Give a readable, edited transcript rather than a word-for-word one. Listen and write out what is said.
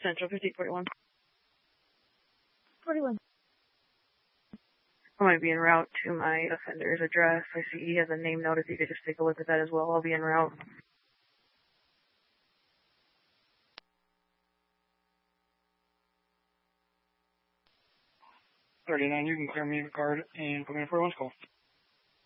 Central 5841. 41. I might be en route to my offender's address. I see he has a name note. If you could just take a look at that as well, I'll be en route. 39, you can clear me the card and put me in 41's call.